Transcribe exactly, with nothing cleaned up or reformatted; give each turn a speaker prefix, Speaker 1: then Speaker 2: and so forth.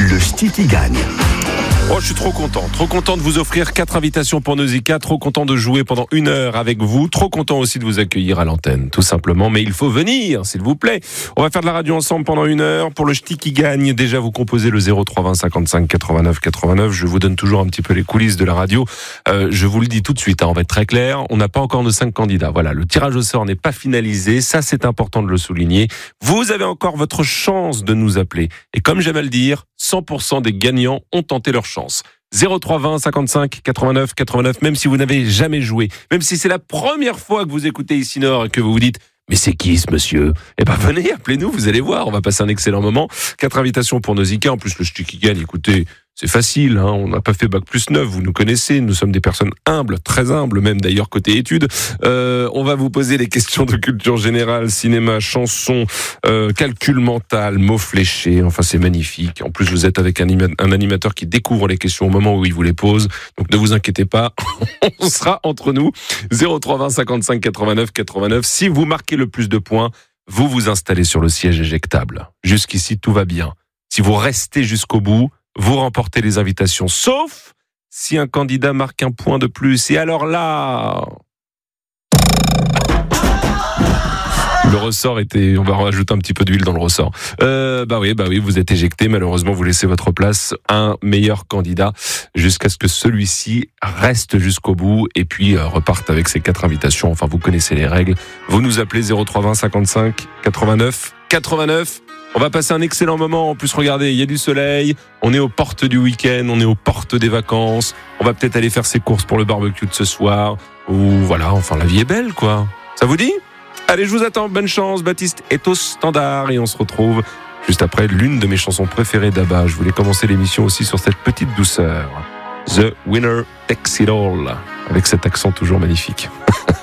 Speaker 1: Le ch'ti qui gagne.
Speaker 2: Oh, je suis trop content, trop content de vous offrir quatre invitations pour Nausicaa, trop content de jouer pendant une heure avec vous, trop content aussi de vous accueillir à l'antenne, tout simplement. Mais il faut venir, s'il vous plaît. On va faire de la radio ensemble pendant une heure. Pour le ch'ti qui gagne, déjà vous composez le zéro trois vingt cinquante-cinq quatre-vingt-neuf quatre-vingt-neuf. Je vous donne toujours un petit peu les coulisses de la radio. Euh, je vous le dis tout de suite, hein, on va être très clair. On n'a pas encore nos cinq candidats. Voilà, le tirage au sort n'est pas finalisé. Ça, c'est important de le souligner. Vous avez encore votre chance de nous appeler. Et comme j'aime à le dire, cent pour cent des gagnants ont tenté leur chance. zéro trois vingt cinquante-cinq quatre-vingt-neuf quatre-vingt-neuf, même si vous n'avez jamais joué, même si c'est la première fois que vous écoutez Ici Nord et que vous vous dites « Mais c'est qui ce monsieur ?» Eh ben venez, appelez-nous, vous allez voir, on va passer un excellent moment. Quatre invitations pour Nausicaa, en plus le ch'ti qui gagne, écoutez, c'est facile, hein, on n'a pas fait bac plus neuf, vous nous connaissez, nous sommes des personnes humbles, très humbles même d'ailleurs côté études. Euh, on va vous poser les questions de culture générale, cinéma, chansons, euh, calcul mental, mots fléchés, enfin c'est magnifique. En plus vous êtes avec un, anima- un animateur qui découvre les questions au moment où il vous les pose, donc ne vous inquiétez pas, on sera entre nous. zéro trois vingt cinquante-cinq quatre-vingt-neuf quatre-vingt-neuf, si vous marquez le plus de points, vous vous installez sur le siège éjectable. Jusqu'ici tout va bien. Si vous restez jusqu'au bout, vous remportez les invitations, sauf si un candidat marque un point de plus. Et alors là, le ressort était... On va rajouter un petit peu d'huile dans le ressort. Euh, bah oui, bah oui, vous êtes éjecté. Malheureusement, vous laissez votre place à un meilleur candidat jusqu'à ce que celui-ci reste jusqu'au bout et puis euh, reparte avec ses quatre invitations. Enfin, vous connaissez les règles. Vous nous appelez zéro trois vingt cinquante-cinq quatre-vingt-neuf quatre-vingt-neuf. On va passer un excellent moment. En plus, regardez, il y a du soleil. On est aux portes du week-end. On est aux portes des vacances. On va peut-être aller faire ses courses pour le barbecue de ce soir. Ou voilà, enfin, la vie est belle, quoi. Ça vous dit ? Allez, je vous attends. Bonne chance. Baptiste est au standard et on se retrouve juste après l'une de mes chansons préférées d'Abba. Je voulais commencer l'émission aussi sur cette petite douceur. The Winner Takes It All. Avec cet accent toujours magnifique.